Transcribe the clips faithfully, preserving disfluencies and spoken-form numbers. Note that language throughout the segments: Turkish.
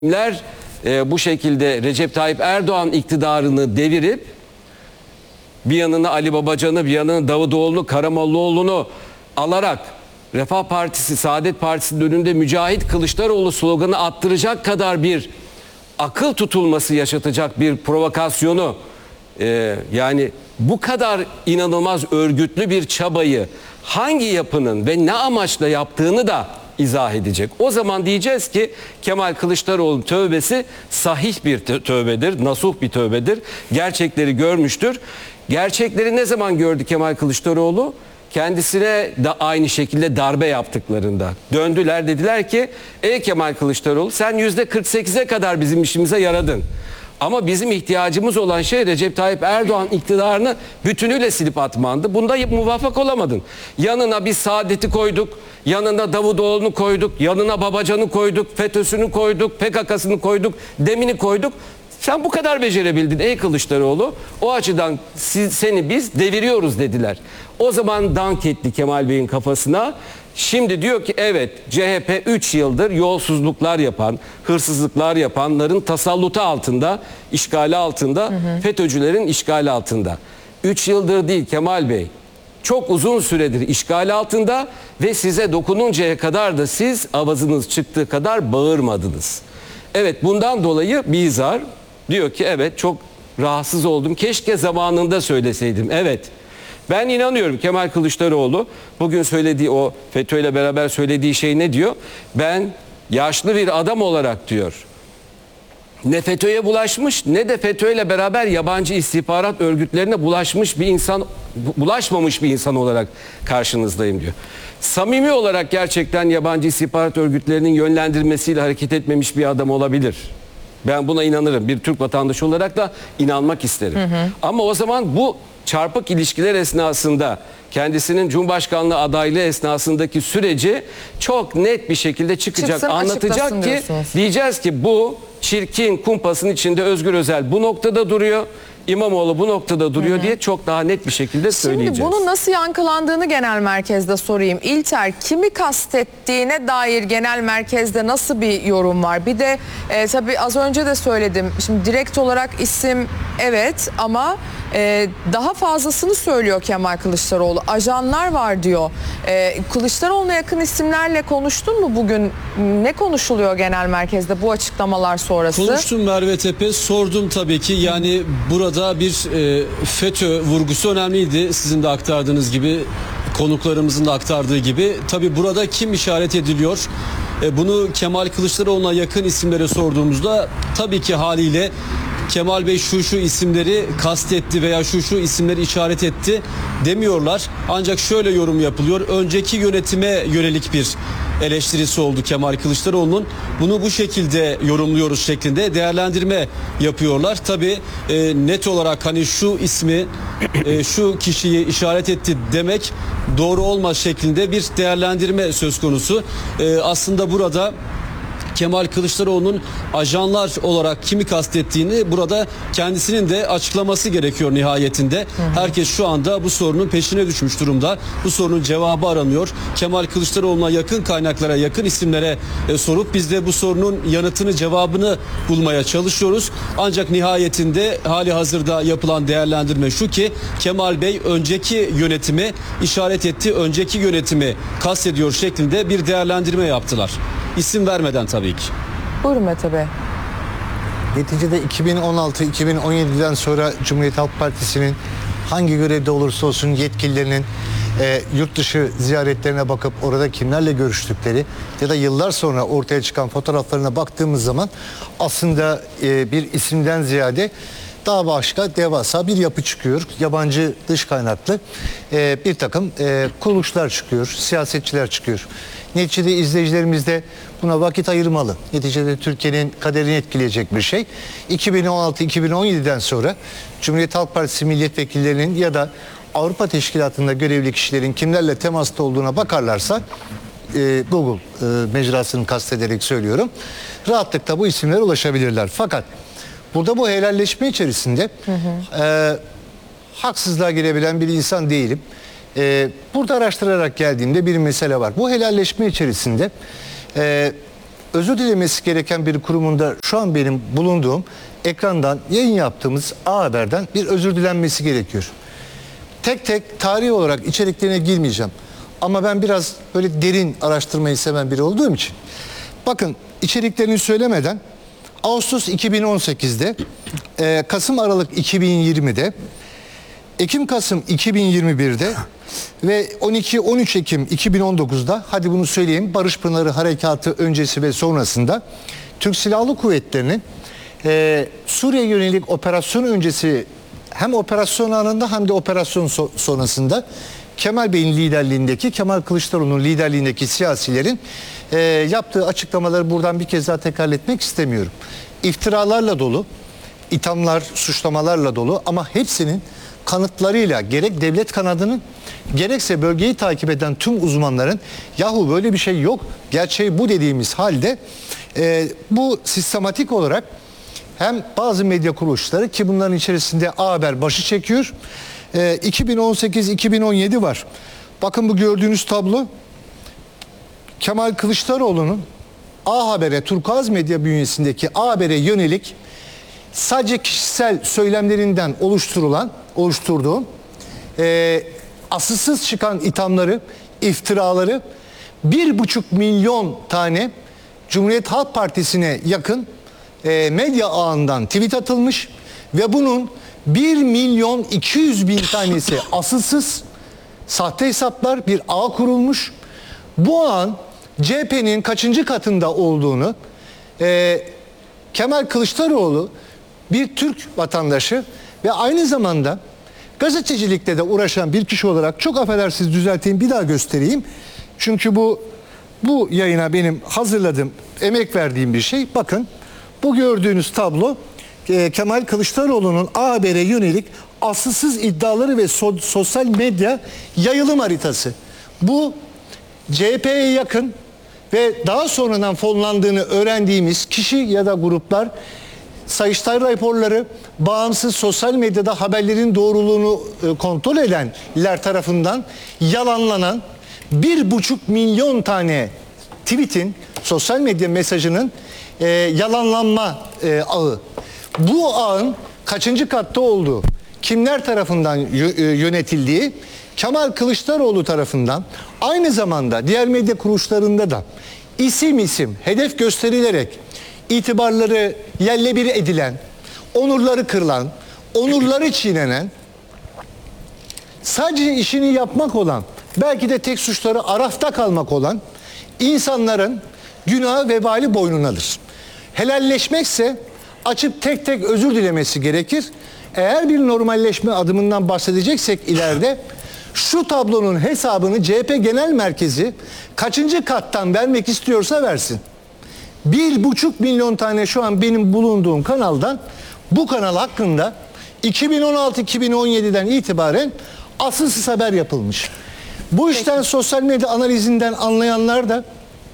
Ler e, bu şekilde Recep Tayyip Erdoğan iktidarını devirip bir yanına Ali Babacan'ı, bir yanına Davutoğlu'nu, Karamollaoğlu'nu alarak Refah Partisi, Saadet Partisi'nin önünde Mücahit Kılıçdaroğlu sloganı attıracak kadar bir akıl tutulması yaşatacak bir provokasyonu, e, yani bu kadar inanılmaz örgütlü bir çabayı hangi yapının ve ne amaçla yaptığını da izah edecek. O zaman diyeceğiz ki Kemal Kılıçdaroğlu'nun tövbesi sahih bir tövbedir, nasuh bir tövbedir. Gerçekleri görmüştür. Gerçekleri ne zaman gördü Kemal Kılıçdaroğlu? Kendisine de aynı şekilde darbe yaptıklarında. Döndüler, dediler ki ey Kemal Kılıçdaroğlu, sen yüzde kırk sekize kadar bizim işimize yaradın. Ama bizim ihtiyacımız olan şey Recep Tayyip Erdoğan iktidarını bütünüyle silip atmandı. Bunda muvaffak olamadın. Yanına biz Saadet'i koyduk, yanına Davutoğlu'nu koyduk, yanına Babacan'ı koyduk, FETÖ'sünü koyduk, P K K'sını koyduk, DEM'ini koyduk. Sen bu kadar becerebildin ey Kılıçdaroğlu. O açıdan siz, seni biz deviriyoruz dediler. O zaman dank etti Kemal Bey'in kafasına. Şimdi diyor ki evet, C H P üç yıldır yolsuzluklar yapan, hırsızlıklar yapanların tasallutu altında, işgali altında, hı hı. FETÖ'cülerin işgali altında. üç yıldır değil Kemal Bey, çok uzun süredir işgal altında ve size dokununcaya kadar da siz avazınız çıktığı kadar bağırmadınız. Evet, bundan dolayı bizar diyor ki evet, çok rahatsız oldum. Keşke zamanında söyleseydim. Evet. Ben inanıyorum Kemal Kılıçdaroğlu bugün söylediği o FETÖ ile beraber söylediği şey ne diyor? Ben yaşlı bir adam olarak diyor, ne FETÖ'ye bulaşmış ne de FETÖ ile beraber yabancı istihbarat örgütlerine bulaşmış bir insan, bulaşmamış bir insan olarak karşınızdayım diyor. Samimi olarak gerçekten yabancı istihbarat örgütlerinin yönlendirmesiyle hareket etmemiş bir adam olabilir. Ben buna inanırım. Bir Türk vatandaşı olarak da inanmak isterim. Hı hı. Ama o zaman bu çarpık ilişkiler esnasında kendisinin Cumhurbaşkanlığı adaylığı esnasındaki süreci çok net bir şekilde çıkacak, çıksın, anlatacak ki diyorsunuz. Diyeceğiz ki bu çirkin kumpasın içinde Özgür Özel bu noktada duruyor, İmamoğlu bu noktada duruyor, hı hı. diye çok daha net bir şekilde söyleyeceğiz. Şimdi bunun nasıl yankılandığını genel merkezde sorayım. İlter, kimi kastettiğine dair genel merkezde nasıl bir yorum var? Bir de e, tabii az önce de söyledim. Şimdi direkt olarak isim evet ama e, daha fazlasını söylüyor Kemal Kılıçdaroğlu. Ajanlar var diyor. E, Kılıçdaroğlu'na yakın isimlerle konuştun mu bugün? Ne konuşuluyor genel merkezde bu açıklamalar sonrası? Konuştum Merve Tepe, sordum tabii ki. Yani burada da bir e, FETÖ vurgusu önemliydi. Sizin de aktardığınız gibi, konuklarımızın da aktardığı gibi. Tabii burada kim işaret ediliyor? E, bunu Kemal Kılıçdaroğlu'na yakın isimlere sorduğumuzda tabii ki haliyle Kemal Bey şu şu isimleri kastetti veya şu şu isimleri işaret etti demiyorlar. Ancak şöyle yorum yapılıyor. Önceki yönetime yönelik bir eleştirisi oldu Kemal Kılıçdaroğlu'nun. Bunu bu şekilde yorumluyoruz şeklinde değerlendirme yapıyorlar. Tabii e, net olarak hani şu ismi, e, şu kişiyi işaret etti demek doğru olmaz şeklinde bir değerlendirme söz konusu. E, aslında burada Kemal Kılıçdaroğlu'nun ajanlar olarak kimi kastettiğini burada kendisinin de açıklaması gerekiyor nihayetinde. Hı hı. Herkes şu anda bu sorunun peşine düşmüş durumda. Bu sorunun cevabı aranıyor. Kemal Kılıçdaroğlu'na yakın kaynaklara, yakın isimlere e, sorup biz de bu sorunun yanıtını, cevabını bulmaya çalışıyoruz. Ancak nihayetinde hali hazırda yapılan değerlendirme şu ki Kemal Bey önceki yönetimi işaret etti, önceki yönetimi kastediyor şeklinde bir değerlendirme yaptılar. İsim vermeden tabii ki. Buyurun Mete Bey. Neticede iki bin on altı iki bin on yedi'den sonra Cumhuriyet Halk Partisi'nin hangi görevde olursa olsun yetkililerinin e, yurt dışı ziyaretlerine bakıp orada kimlerle görüştükleri ya da yıllar sonra ortaya çıkan fotoğraflarına baktığımız zaman aslında e, bir isimden ziyade daha başka devasa bir yapı çıkıyor. Yabancı dış kaynaklı e, bir takım e, kuruluşlar çıkıyor, siyasetçiler çıkıyor. Neticede izleyicilerimiz de buna vakit ayırmalı. Neticede Türkiye'nin kaderini etkileyecek bir şey. iki bin on altı iki bin on yedi'den sonra Cumhuriyet Halk Partisi milletvekillerinin ya da Avrupa Teşkilatı'nda görevli kişilerin kimlerle temasta olduğuna bakarlarsa, e, Google e, mecrasını kastederek söylüyorum, rahatlıkla bu isimlere ulaşabilirler. Fakat burada bu helalleşme içerisinde hı hı. E, haksızlığa girebilen bir insan değilim. E, burada araştırarak geldiğimde bir mesele var. Bu helalleşme içerisinde e, özür dilemesi gereken bir kurumunda şu an benim bulunduğum ekrandan yayın yaptığımız A Haber'den bir özür dilenmesi gerekiyor. Tek tek tarihi olarak içeriklerine girmeyeceğim. Ama ben biraz böyle derin araştırmayı seven biri olduğum için. Bakın içeriklerini söylemeden Ağustos iki bin on sekizde, e, Kasım Aralık iki bin yirmide, Ekim Kasım iki bin yirmi birde ve on iki on üç Ekim iki bin on dokuzda, hadi bunu söyleyeyim, Barış Pınarı Harekatı öncesi ve sonrasında Türk Silahlı Kuvvetleri'nin e, Suriye yönelik operasyon öncesi, hem operasyon anında hem de operasyon so- sonrasında Kemal Bey'in liderliğindeki, Kemal Kılıçdaroğlu'nun liderliğindeki siyasilerin e, yaptığı açıklamaları buradan bir kez daha tekrar etmek istemiyorum. İftiralarla dolu, ithamlar, suçlamalarla dolu ama hepsinin kanıtlarıyla gerek devlet kanadının gerekse bölgeyi takip eden tüm uzmanların yahu böyle bir şey yok, gerçeği bu dediğimiz halde e, bu sistematik olarak hem bazı medya kuruluşları ki bunların içerisinde A Haber başı çekiyor. E, iki bin on sekiz iki bin on yedi var. Bakın bu gördüğünüz tablo Kemal Kılıçdaroğlu'nun A Haber'e, Turkuaz Medya bünyesindeki A Haber'e yönelik sadece kişisel söylemlerinden oluşturulan, oluşturduğu e, asılsız çıkan ithamları, iftiraları bir buçuk milyon tane Cumhuriyet Halk Partisi'ne yakın e, medya ağından tweet atılmış ve bunun bir milyon iki yüz bin tanesi asılsız, sahte hesaplar, bir ağ kurulmuş. Bu ağın C H P'nin kaçıncı katında olduğunu e, Kemal Kılıçdaroğlu bir Türk vatandaşı ve aynı zamanda gazetecilikte de uğraşan bir kişi olarak, çok affedersiniz düzelteyim, bir daha göstereyim. Çünkü bu bu yayına benim hazırladığım, emek verdiğim bir şey. Bakın bu gördüğünüz tablo e, Kemal Kılıçdaroğlu'nun A Haber'e yönelik asılsız iddiaları ve so- sosyal medya yayılım haritası. Bu C H P'ye yakın ve daha sonradan fonlandığını öğrendiğimiz kişi ya da gruplar, Sayıştay raporları, bağımsız sosyal medyada haberlerin doğruluğunu e, kontrol edenler tarafından yalanlanan bir buçuk milyon tane tweetin, sosyal medya mesajının e, yalanlanma e, ağı. Bu ağın kaçıncı katta olduğu, kimler tarafından yönetildiği, Kemal Kılıçdaroğlu tarafından aynı zamanda diğer medya kuruluşlarında da isim isim hedef gösterilerek itibarları yerle bir edilen, onurları kırılan, onurları çiğnenen, sadece işini yapmak olan, belki de tek suçları arafta kalmak olan insanların günahı vebali boynunadır. Helalleşmekse açıp tek tek özür dilemesi gerekir. Eğer bir normalleşme adımından bahsedeceksek ileride, şu tablonun hesabını C H P Genel Merkezi kaçıncı kattan vermek istiyorsa versin. Bir buçuk milyon tane şu an benim bulunduğum kanaldan, bu kanal hakkında iki bin on altı iki bin on yediden itibaren asılsız haber yapılmış. Bu işten, peki, sosyal medya analizinden anlayanlar da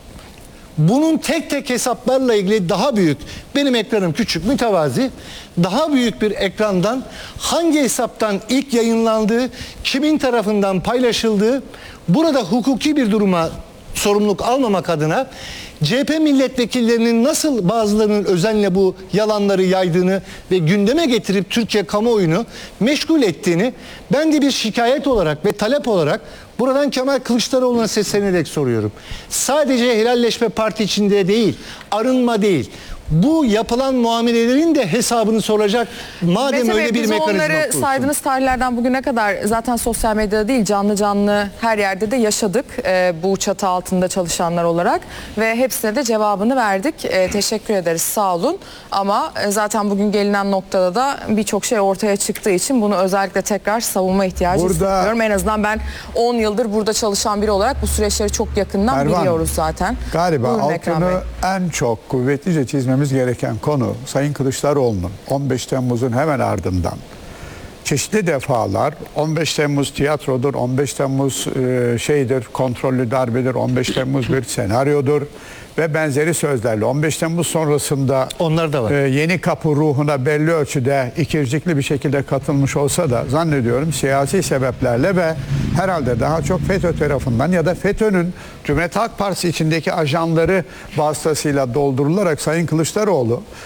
bunun tek tek hesaplarla ilgili daha büyük, benim ekranım küçük, mütevazi, daha büyük bir ekrandan hangi hesaptan ilk yayınlandığı, kimin tarafından paylaşıldığı, burada hukuki bir duruma sorumluluk almamak adına C H P milletvekillerinin nasıl bazılarının özenle bu yalanları yaydığını ve gündeme getirip Türkiye kamuoyunu meşgul ettiğini ben de bir şikayet olarak ve talep olarak buradan Kemal Kılıçdaroğlu'na seslenerek soruyorum. Sadece helalleşme parti içinde değil, arınma değil. Bu yapılan muamelelerin de hesabını soracak. Madem Mete öyle bir Biz mekanizma onları kurulsun. saydığınız tarihlerden bugüne kadar zaten sosyal medyada değil, canlı canlı her yerde de yaşadık e, bu çatı altında çalışanlar olarak ve hepsine de cevabını verdik. E, teşekkür ederiz, sağ olun. Ama e, zaten bugün gelinen noktada da birçok şey ortaya çıktığı için bunu özellikle tekrar savunma ihtiyacı Burada- hissediyorum. En azından ben on yıldır burada çalışan biri olarak bu süreçleri çok yakından Merve Hanım, biliyoruz zaten. Galiba Buyurun Ekrem Bey. altını en çok kuvvetlice çizmemiz gereken konu Sayın Kılıçdaroğlu'nun on beş Temmuz'un hemen ardından çeşitli defalar on beş Temmuz tiyatrodur, on beş Temmuz e, şeydir, kontrollü darbedir, on beş Temmuz bir senaryodur ve benzeri sözlerle on beş Temmuz sonrasında Onlar da var. e, Yeni Kapı ruhuna belli ölçüde ikircikli bir şekilde katılmış olsa da zannediyorum siyasi sebeplerle ve herhalde daha çok FETÖ tarafından ya da FETÖ'nün Cumhuriyet Halk Partisi içindeki ajanları vasıtasıyla doldurularak Sayın Kılıçdaroğlu